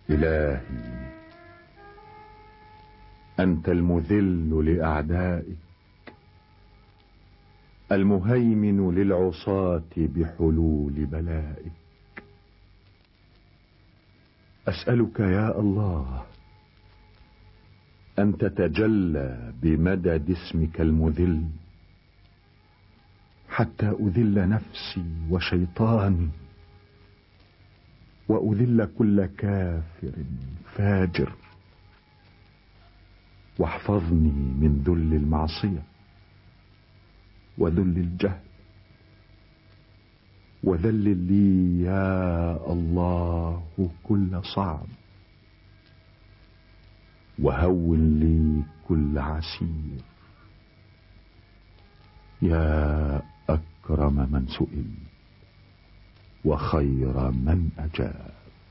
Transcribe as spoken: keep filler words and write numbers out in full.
إلهي، أنت المذل لأعدائك، المهيمن للعصاة بحلول بلائك. أسألك يا الله أن تتجلى بمدد اسمك المذل، حتى أذل نفسي وشيطاني، وأذل كل كافر فاجر، واحفظني من ذل المعصية وذل الجهل. وذلل لي يا الله كل صعب، وهون لي كل عسير، يا أكرم من سئل وخير من أجاب.